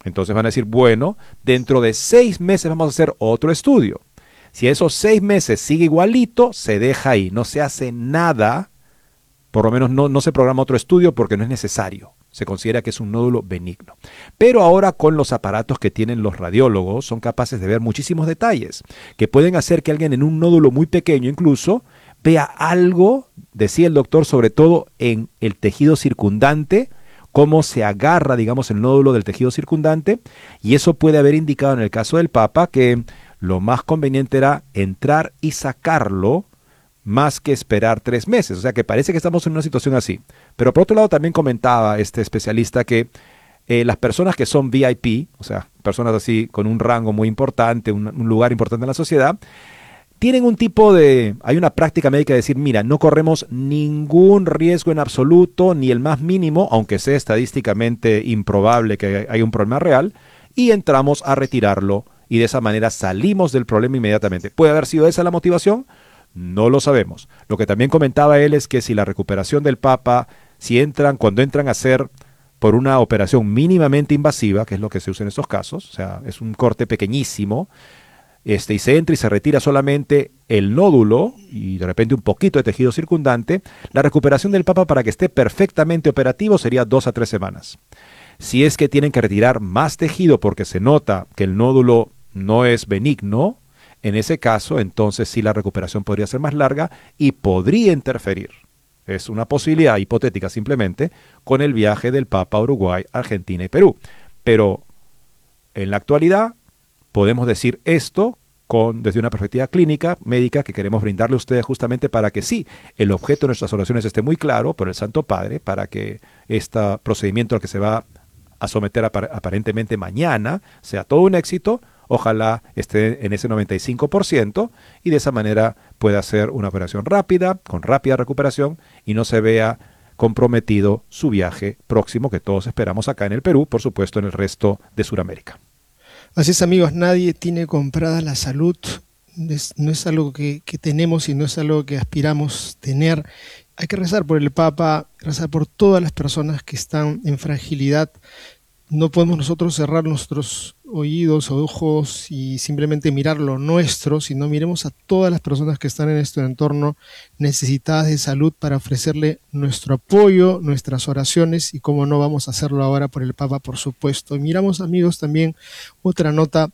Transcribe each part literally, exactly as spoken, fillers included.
Entonces van a decir, bueno, dentro de seis meses vamos a hacer otro estudio. Si esos seis meses sigue igualito, se deja ahí, no se hace nada, por lo menos no, no se programa otro estudio porque no es necesario. Se considera que es un nódulo benigno. Pero ahora con los aparatos que tienen los radiólogos son capaces de ver muchísimos detalles que pueden hacer que alguien en un nódulo muy pequeño incluso vea algo, decía el doctor, sobre todo en el tejido circundante, cómo se agarra, digamos, el nódulo del tejido circundante, y eso puede haber indicado en el caso del Papa que lo más conveniente era entrar y sacarlo más que esperar tres meses. O sea que parece que estamos en una situación así. Pero por otro lado también comentaba este especialista que eh, las personas que son V I P, o sea, personas así con un rango muy importante, un, un lugar importante en la sociedad, tienen un tipo de, hay una práctica médica de decir, mira, no corremos ningún riesgo en absoluto, ni el más mínimo, aunque sea estadísticamente improbable que haya un problema real, y entramos a retirarlo y de esa manera salimos del problema inmediatamente. ¿Puede haber sido esa la motivación? No lo sabemos. Lo que también comentaba él es que si la recuperación del Papa, si entran, cuando entran a hacer por una operación mínimamente invasiva, que es lo que se usa en estos casos, o sea, es un corte pequeñísimo, este, y se entra y se retira solamente el nódulo y de repente un poquito de tejido circundante, la recuperación del Papa para que esté perfectamente operativo sería dos a tres semanas. Si es que tienen que retirar más tejido porque se nota que el nódulo no es benigno, en ese caso, entonces sí la recuperación podría ser más larga y podría interferir. Es una posibilidad hipotética simplemente con el viaje del Papa a Uruguay, Argentina y Perú. Pero en la actualidad podemos decir esto con, desde una perspectiva clínica, médica, que queremos brindarle a ustedes justamente para que sí, el objeto de nuestras oraciones esté muy claro por el Santo Padre, para que este procedimiento al que se va a someter apar- aparentemente mañana sea todo un éxito. Ojalá esté en ese noventa y cinco por ciento y de esa manera pueda ser una operación rápida, con rápida recuperación y no se vea comprometido su viaje próximo que todos esperamos acá en el Perú, por supuesto en el resto de Sudamérica. Así es, amigos, nadie tiene comprada la salud, es, no es algo que, que tenemos y no es algo que aspiramos tener. Hay que rezar por el Papa, rezar por todas las personas que están en fragilidad. No podemos nosotros cerrar nuestros oídos o ojos y simplemente mirar lo nuestro, sino miremos a todas las personas que están en nuestro entorno necesitadas de salud para ofrecerle nuestro apoyo, nuestras oraciones y cómo no vamos a hacerlo ahora por el Papa, por supuesto. Y miramos, amigos, también otra nota,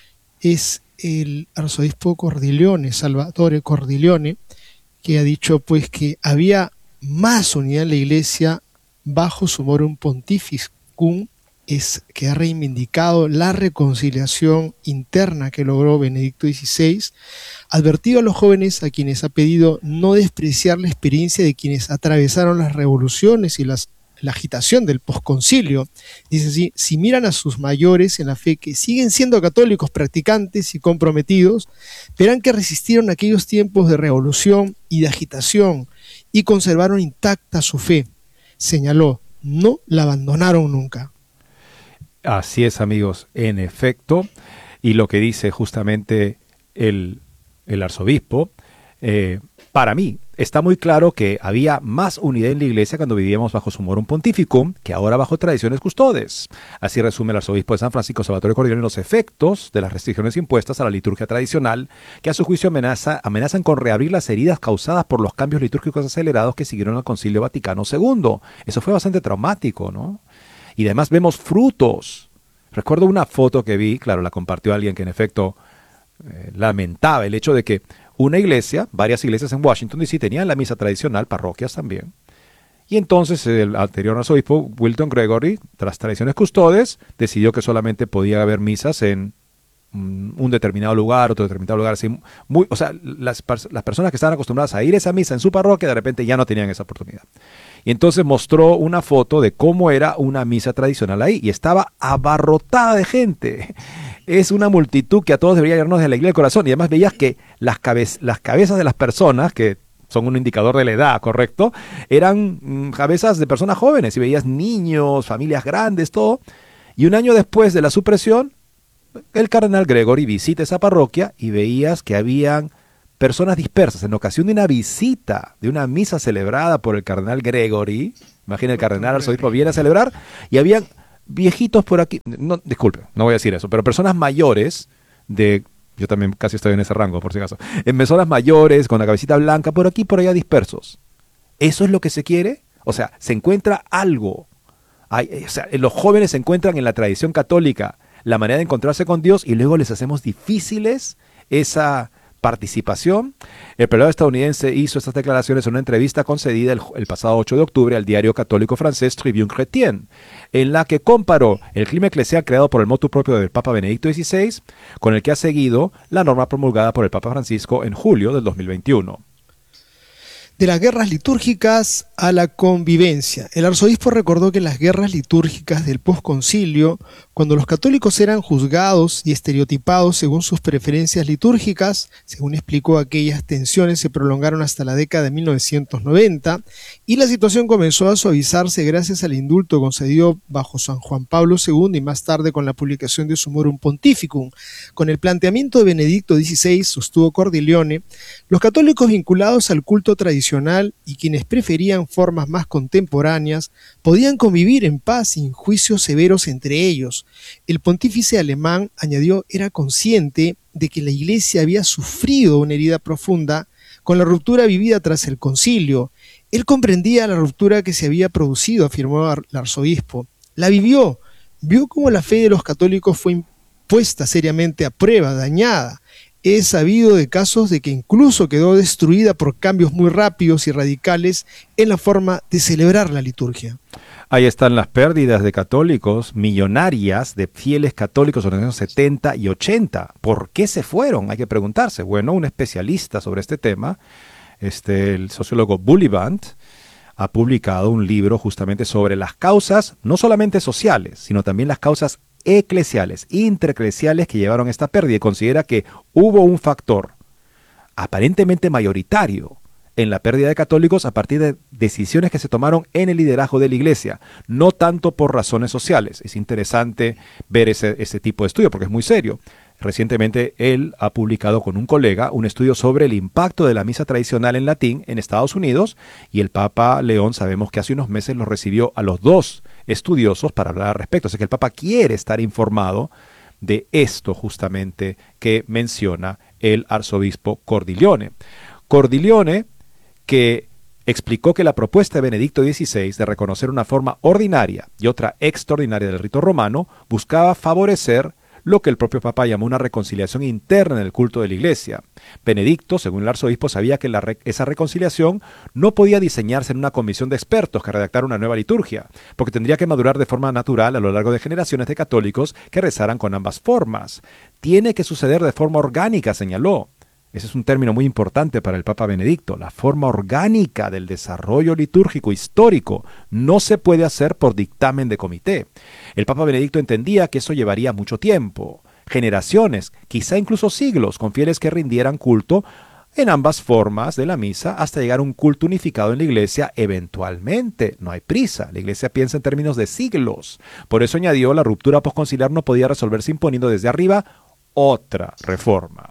es el arzobispo Cordileone, Salvatore Cordileone, que ha dicho pues que había más unidad en la Iglesia bajo Summorum Pontificum, es que ha reivindicado la reconciliación interna que logró Benedicto dieciséis, advertido a los jóvenes a quienes ha pedido no despreciar la experiencia de quienes atravesaron las revoluciones y las, la agitación del posconcilio. Dice así, si miran a sus mayores en la fe que siguen siendo católicos practicantes y comprometidos, verán que resistieron aquellos tiempos de revolución y de agitación y conservaron intacta su fe. Señaló, no la abandonaron nunca. Así es, amigos, en efecto, y lo que dice justamente el, el arzobispo, eh, para mí está muy claro que había más unidad en la Iglesia cuando vivíamos bajo Summorum Pontificum que ahora bajo tradiciones custodes. Así resume el arzobispo de San Francisco, Salvatore Cordileone, los efectos de las restricciones impuestas a la liturgia tradicional, que a su juicio amenaza, amenazan con reabrir las heridas causadas por los cambios litúrgicos acelerados que siguieron al Concilio Vaticano segundo. Eso fue bastante traumático, ¿no? Y además vemos frutos. Recuerdo una foto que vi, claro, la compartió alguien que en efecto eh, lamentaba el hecho de que una iglesia, varias iglesias en Washington D C tenían la misa tradicional, parroquias también. Y entonces el anterior arzobispo, Wilton Gregory, tras tradiciones custodes, decidió que solamente podía haber misas en un, un determinado lugar, otro determinado lugar. Así, muy, o sea, las, las personas que estaban acostumbradas a ir a esa misa en su parroquia, de repente ya no tenían esa oportunidad. Y entonces mostró una foto de cómo era una misa tradicional ahí. Y estaba abarrotada de gente. Es una multitud que a todos debería llenarnos de la alegría del corazón. Y además veías que las, cabe las cabezas de las personas, que son un indicador de la edad, ¿correcto? Eran mmm, cabezas de personas jóvenes. Y veías niños, familias grandes, todo. Y un año después de la supresión, el cardenal Gregory visita esa parroquia y veías que habían personas dispersas en ocasión de una visita, de una misa celebrada por el cardenal Gregory. Imagina, el cardenal arzobispo viene a celebrar y habían viejitos por aquí, no, disculpe, no voy a decir eso, pero personas mayores de, yo también casi estoy en ese rango por si acaso, en personas mayores con la cabecita blanca por aquí por allá dispersos. ¿Eso es lo que se quiere? O sea, se encuentra algo. Hay, o sea, los jóvenes se encuentran en la tradición católica la manera de encontrarse con Dios y luego les hacemos difíciles esa participación. El prelado estadounidense hizo estas declaraciones en una entrevista concedida el, el pasado ocho de octubre al diario católico francés Tribune Chrétienne, en la que comparó el clima eclesial creado por el motu propio del Papa Benedicto dieciséis con el que ha seguido la norma promulgada por el Papa Francisco en julio del dos mil veintiuno. De las guerras litúrgicas a la convivencia. El arzobispo recordó que las guerras litúrgicas del posconcilio, cuando los católicos eran juzgados y estereotipados según sus preferencias litúrgicas, según explicó, aquellas tensiones se prolongaron hasta la década de mil novecientos noventa y la situación comenzó a suavizarse gracias al indulto concedido bajo San Juan Pablo segundo y más tarde con la publicación de Summorum Pontificum. Con el planteamiento de Benedicto dieciséis, sostuvo Cordileone, los católicos vinculados al culto tradicional y quienes preferían formas más contemporáneas podían convivir en paz sin juicios severos entre ellos. El pontífice alemán, añadió, era consciente de que la Iglesia había sufrido una herida profunda con la ruptura vivida tras el concilio. Él comprendía la ruptura que se había producido, afirmó el arzobispo. La vivió, vio cómo la fe de los católicos fue puesta seriamente a prueba, dañada. He sabido de casos de que incluso quedó destruida por cambios muy rápidos y radicales en la forma de celebrar la liturgia. Ahí están las pérdidas de católicos millonarias, de fieles católicos en los años setenta y ochenta. ¿Por qué se fueron? Hay que preguntarse. Bueno, un especialista sobre este tema, este, el sociólogo Bullivant, ha publicado un libro justamente sobre las causas, no solamente sociales, sino también las causas eclesiales, intereclesiales que llevaron a esta pérdida, y considera que hubo un factor aparentemente mayoritario en la pérdida de católicos a partir de decisiones que se tomaron en el liderazgo de la Iglesia, no tanto por razones sociales. Es interesante ver ese, ese tipo de estudio porque es muy serio. Recientemente él ha publicado con un colega un estudio sobre el impacto de la misa tradicional en latín en Estados Unidos, y el Papa León sabemos que hace unos meses lo recibió a los dos estudiosos para hablar al respecto. Así que el Papa quiere estar informado de esto justamente que menciona el arzobispo Cordileone. Cordileone, que explicó que la propuesta de Benedicto dieciséis de reconocer una forma ordinaria y otra extraordinaria del rito romano buscaba favorecer lo que el propio Papa llamó una reconciliación interna en el culto de la Iglesia. Benedicto, según el arzobispo, sabía que la re- esa reconciliación no podía diseñarse en una comisión de expertos que redactara una nueva liturgia, porque tendría que madurar de forma natural a lo largo de generaciones de católicos que rezaran con ambas formas. Tiene que suceder de forma orgánica, señaló. Ese es un término muy importante para el Papa Benedicto. La forma orgánica del desarrollo litúrgico histórico no se puede hacer por dictamen de comité. El Papa Benedicto entendía que eso llevaría mucho tiempo, generaciones, quizá incluso siglos, con fieles que rindieran culto en ambas formas de la misa hasta llegar a un culto unificado en la Iglesia eventualmente. No hay prisa, la Iglesia piensa en términos de siglos. Por eso añadió, la ruptura posconciliar no podía resolverse imponiendo desde arriba otra reforma.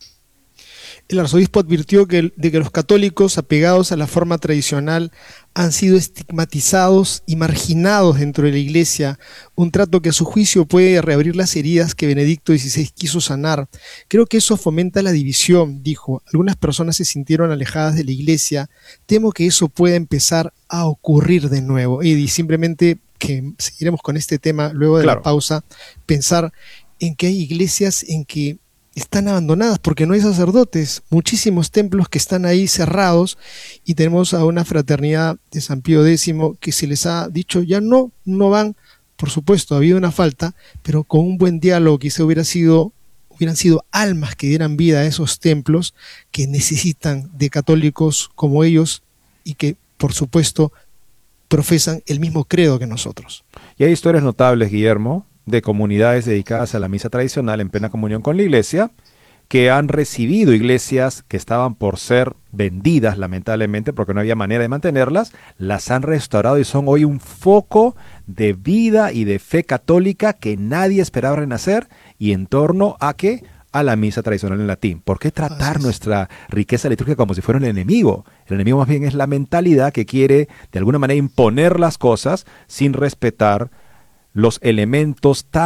El arzobispo advirtió que, de que los católicos apegados a la forma tradicional han sido estigmatizados y marginados dentro de la Iglesia, un trato que a su juicio puede reabrir las heridas que Benedicto dieciséis quiso sanar. Creo que eso fomenta la división, dijo. Algunas personas se sintieron alejadas de la Iglesia. Temo que eso pueda empezar a ocurrir de nuevo. Y simplemente que seguiremos con este tema luego de claro. la pausa, pensar en que hay iglesias en que están abandonadas porque no hay sacerdotes, muchísimos templos que están ahí cerrados, y tenemos a una fraternidad de San Pío X que se les ha dicho ya no, no van. Por supuesto, ha habido una falta, pero con un buen diálogo quizá hubiera sido, hubieran sido almas que dieran vida a esos templos que necesitan de católicos como ellos y que, por supuesto, profesan el mismo credo que nosotros. Y hay historias notables, Guillermo, de comunidades dedicadas a la misa tradicional en plena comunión con la Iglesia, que han recibido iglesias que estaban por ser vendidas, lamentablemente, porque no había manera de mantenerlas, las han restaurado y son hoy un foco de vida y de fe católica que nadie esperaba renacer, y en torno a que a la misa tradicional en latín. ¿Por qué tratar nuestra riqueza litúrgica como si fuera el enemigo? El enemigo más bien es la mentalidad que quiere de alguna manera imponer las cosas sin respetar los elementos